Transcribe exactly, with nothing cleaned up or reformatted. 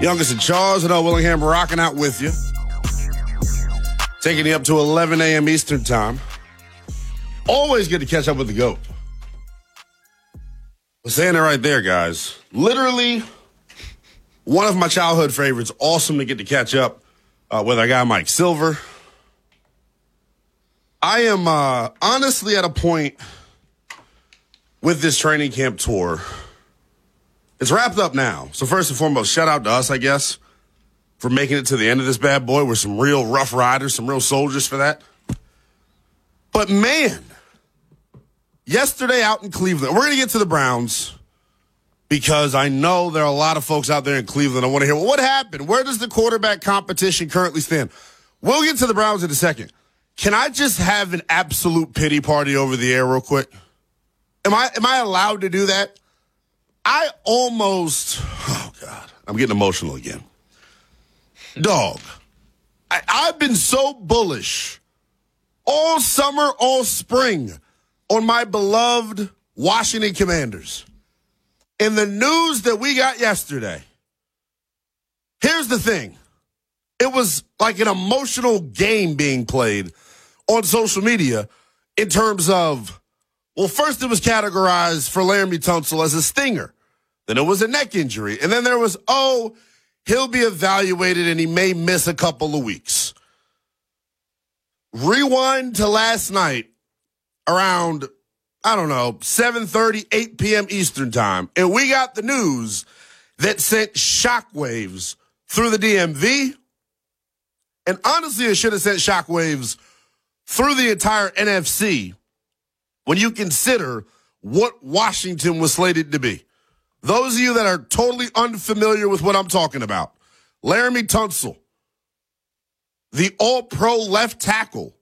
Youngest and Charles and L. Willingham rocking out with you. Taking you up to eleven a.m. Eastern time. Always good to catch up with the GOAT. I'm saying it right there, guys. Literally one of my childhood favorites. Awesome to get to catch up uh, with our guy Mike Silver. I am uh, honestly at a point with this training camp tour. It's wrapped up now. So first and foremost, shout out to us, I guess, for making it to the end of this bad boy. We're some real rough riders, some real soldiers for that. But man, yesterday out in Cleveland, we're going to get to the Browns because I know there are a lot of folks out there in Cleveland. I want to hear, well, what happened? Where does the quarterback competition currently stand? We'll get to the Browns in a second. Can I just have an absolute pity party over the air real quick? Am I, am I allowed to do that? I almost, oh, God, I'm getting emotional again. Dog, I, I've been so bullish all summer, all spring on my beloved Washington Commanders. And the news that we got yesterday, here's the thing. It was like an emotional game being played on social media in terms of, well, first it was categorized for Laremy Tunsil as a stinger. Then it was a neck injury. And then there was, oh, he'll be evaluated and he may miss a couple of weeks. Rewind to last night around, I don't know, seven thirty, eight p.m. Eastern time. And we got the news that sent shockwaves through the D M V. And honestly, it should have sent shockwaves through the entire N F C when you consider what Washington was slated to be. Those of you that are totally unfamiliar with what I'm talking about, Laremy Tunsil, the all-pro left tackle